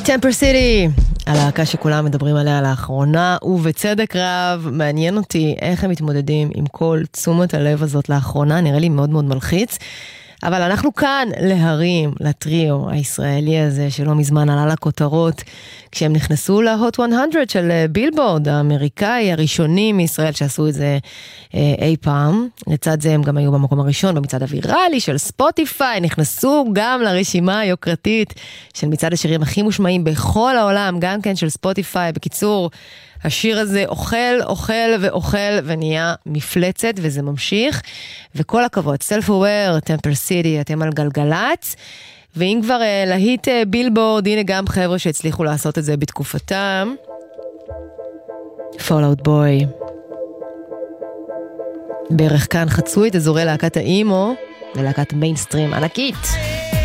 טמפר סיטי, הלהקה שכולם מדברים עליה לאחרונה, ובצדק רב, מעניין אותי איך הם מתמודדים עם כל תשומת הלב הזאת לאחרונה, נראה לי מאוד מאוד מלחיץ, אבל אנחנו כאן להרים לטריו הישראלי הזה שלא מזמן עלה לכותרות, כשהם נכנסו להוט 100 של בילבורד האמריקאי, הראשונים מישראל שעשו את זה אי פעם. לצד זה הם גם היו במקום הראשון במצעד הוויראלי של ספוטיפיי, נכנסו גם לרשימה היוקרתית של מצעד השירים הכי מושמעים בכל העולם, גם כן של ספוטיפיי. בקיצור, השיר הזה אוכל ונהיה מפלצת, וזה ממשיך, וכל הכבוד, Self-Aware, טמפר סיטי, אתם על גלגלץ, ואם כבר להיט בילבורד, הנה גם חבר'ה שהצליחו לעשות את זה בתקופתם, Fall Out Boy, בערך כאן חצו את אזורי להקת האימו, ללהקת מיינסטרים ענקית.